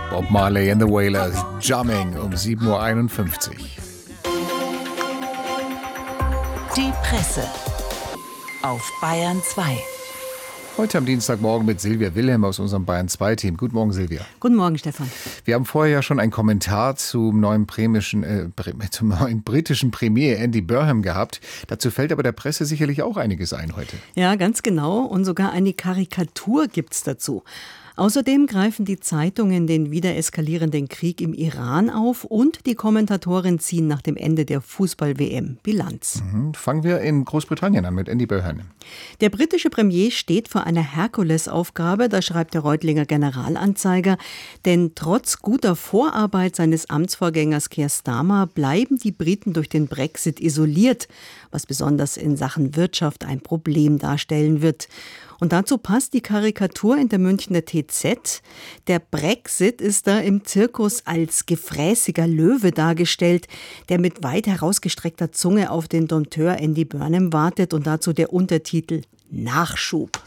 Bob Marley and the Wailers, Jamming um 7:51 Uhr. Die Presse auf Bayern 2. Heute am Dienstagmorgen mit Silvia Wilhelm aus unserem Bayern 2-Team. Guten Morgen, Silvia. Guten Morgen, Stefan. Wir haben vorher ja schon einen Kommentar zum neuen britischen Premier Andy Burnham gehabt. Dazu fällt aber der Presse sicherlich auch einiges ein heute. Ja, ganz genau. Und sogar eine Karikatur gibt's dazu. Außerdem greifen die Zeitungen den wieder eskalierenden Krieg im Iran auf und die Kommentatoren ziehen nach dem Ende der Fußball-WM Bilanz. Fangen wir in Großbritannien an mit Andy Burnham. Der britische Premier steht vor einer Herkulesaufgabe, das schreibt der Reutlinger Generalanzeiger. Denn trotz guter Vorarbeit seines Amtsvorgängers Keir Starmer bleiben die Briten durch den Brexit isoliert, was besonders in Sachen Wirtschaft ein Problem darstellen wird. Und dazu passt die Karikatur in der Münchner TZ. Der Brexit ist da im Zirkus als gefräßiger Löwe dargestellt, der mit weit herausgestreckter Zunge auf den Dompteur Andy Burnham wartet und dazu der Untertitel Nachschub.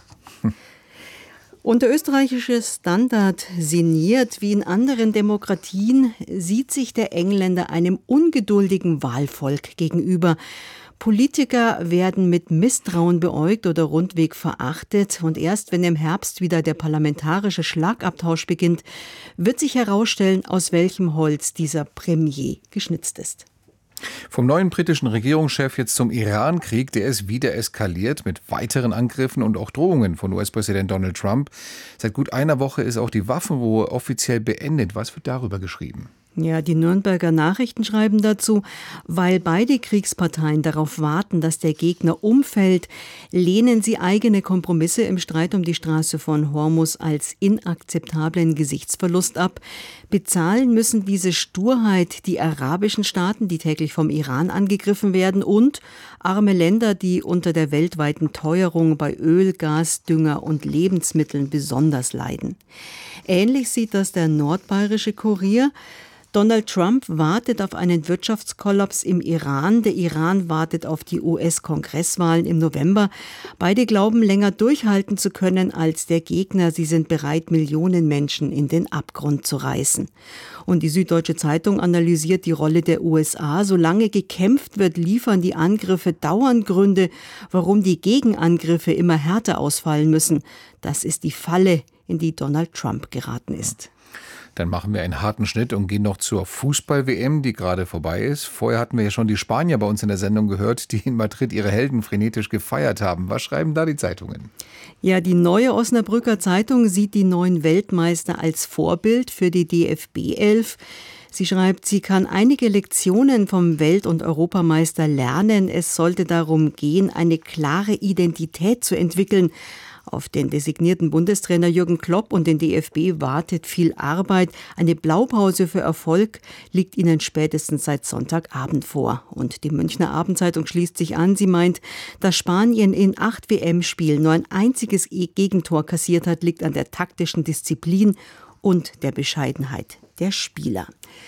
Und der österreichische Standard sinniert, wie in anderen Demokratien sieht sich der Engländer einem ungeduldigen Wahlvolk gegenüber. Politiker werden mit Misstrauen beäugt oder rundweg verachtet. Und erst wenn im Herbst wieder der parlamentarische Schlagabtausch beginnt, wird sich herausstellen, aus welchem Holz dieser Premier geschnitzt ist. Vom neuen britischen Regierungschef jetzt zum Iran-Krieg, der ist wieder eskaliert mit weiteren Angriffen und auch Drohungen von US-Präsident Donald Trump. Seit gut einer Woche ist auch die Waffenruhe offiziell beendet. Was wird darüber geschrieben? Ja, die Nürnberger Nachrichten schreiben dazu, weil beide Kriegsparteien darauf warten, dass der Gegner umfällt, lehnen sie eigene Kompromisse im Streit um die Straße von Hormuz als inakzeptablen Gesichtsverlust ab. Bezahlen müssen diese Sturheit die arabischen Staaten, die täglich vom Iran angegriffen werden, und arme Länder, die unter der weltweiten Teuerung bei Öl, Gas, Dünger und Lebensmitteln besonders leiden. Ähnlich sieht das der nordbayerische Kurier. Donald Trump wartet auf einen Wirtschaftskollaps im Iran. Der Iran wartet auf die US-Kongresswahlen im November. Beide glauben, länger durchhalten zu können als der Gegner. Sie sind bereit, Millionen Menschen in den Abgrund zu reißen. Und die Süddeutsche Zeitung analysiert die Rolle der USA. Solange gekämpft wird, liefern die Angriffe dauernd Gründe, warum die Gegenangriffe immer härter ausfallen müssen. Das ist die Falle, in die Donald Trump geraten ist. Dann machen wir einen harten Schnitt und gehen noch zur Fußball-WM, die gerade vorbei ist. Vorher hatten wir ja schon die Spanier bei uns in der Sendung gehört, die in Madrid ihre Helden frenetisch gefeiert haben. Was schreiben da die Zeitungen? Ja, die Neue Osnabrücker Zeitung sieht die neuen Weltmeister als Vorbild für die DFB-11. Sie schreibt, sie kann einige Lektionen vom Welt- und Europameister lernen. Es sollte darum gehen, eine klare Identität zu entwickeln. Auf den designierten Bundestrainer Jürgen Klopp und den DFB wartet viel Arbeit. Eine Blaupause für Erfolg liegt ihnen spätestens seit Sonntagabend vor. Und die Münchner Abendzeitung schließt sich an. Sie meint, dass Spanien in 8 WM-Spielen nur ein einziges Gegentor kassiert hat, liegt an der taktischen Disziplin und der Bescheidenheit der Spieler.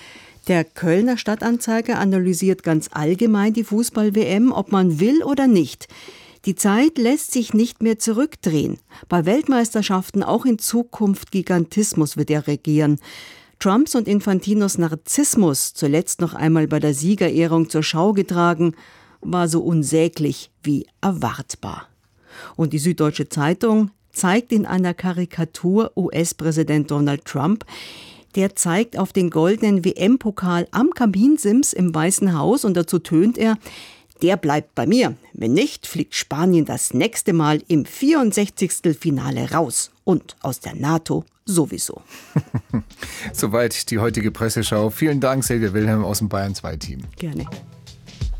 Der Kölner Stadtanzeiger analysiert ganz allgemein die Fußball-WM, ob man will oder nicht. Die Zeit lässt sich nicht mehr zurückdrehen. Bei Weltmeisterschaften auch in Zukunft Gigantismus wird er regieren. Trumps und Infantinos Narzissmus, zuletzt noch einmal bei der Siegerehrung zur Schau getragen, war so unsäglich wie erwartbar. Und die Süddeutsche Zeitung zeigt in einer Karikatur US-Präsident Donald Trump. Der zeigt auf den goldenen WM-Pokal am Kaminsims im Weißen Haus und dazu tönt er: Der bleibt bei mir. Wenn nicht, fliegt Spanien das nächste Mal im 64. Finale raus. Und aus der NATO sowieso. Soweit die heutige Presseschau. Vielen Dank, Silvia Wilhelm aus dem Bayern 2-Team. Gerne.